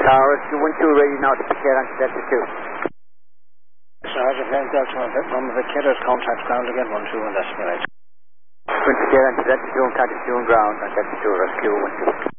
Tower Rescue 1-2 ready now to pick on to Delta 2. Sergeant, Lane Delta 1, one of the killers contact ground again, 1-2 and that's right. Going to pick on to Delta 2 and contact 2 on ground on Delta 2 Rescue 1-2.